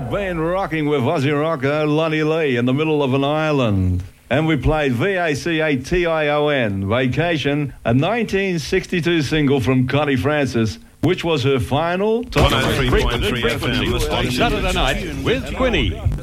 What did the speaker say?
been rocking with Aussie rocker Lonnie Lee in the middle of an island. And we played VACATION, Vacation, a 1962 single from Connie Francis, which was her final top 103.3 FM. On Saturday night with Quinny.